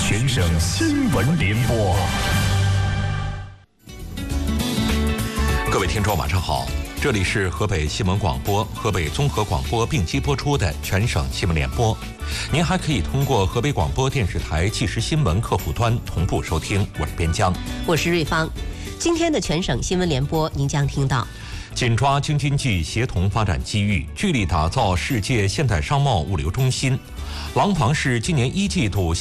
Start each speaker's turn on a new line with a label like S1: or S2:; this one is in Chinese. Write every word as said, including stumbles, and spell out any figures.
S1: 全省新闻联播。
S2: 各位听众，晚上好，这里是河北新闻广播、河北综合广播并机播出的全省新闻联播。您还可以通过河北广播电视台即时新闻客户端同步收听。我是边疆，
S3: 我是瑞芳。今天的全省新闻联播，您将听到：
S2: 紧抓京津冀协同发展机遇，聚力打造世界现代商贸物流中心。廊坊市今年一季度